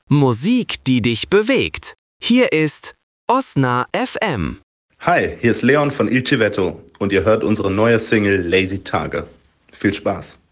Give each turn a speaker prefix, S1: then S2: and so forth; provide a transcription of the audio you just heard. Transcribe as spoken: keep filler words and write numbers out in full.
S1: Musik, die dich bewegt. Hier ist Osna F M.
S2: Hi, hier ist Leon von Il Civetto und ihr hört unsere neue Single Lazy Tage. Viel Spaß.